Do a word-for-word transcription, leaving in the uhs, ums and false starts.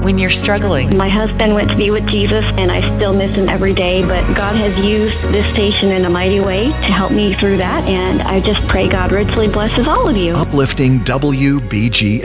when you're struggling. My husband went to be with Jesus, and I still miss him every day, but God has used this station in a mighty way to help me through that, and I just pray God richly blesses all of you. Uplifting W B G